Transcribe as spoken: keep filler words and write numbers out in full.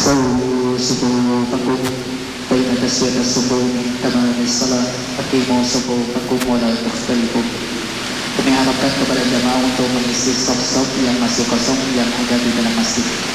So, subo pagkung tayo na tasya na subo tamang sala pati mo subo pagkung mo na talipog. Kung may harapkan ka pala dama untuk mengisi sop-sop yang masih kosong yang ada di dalam masjid.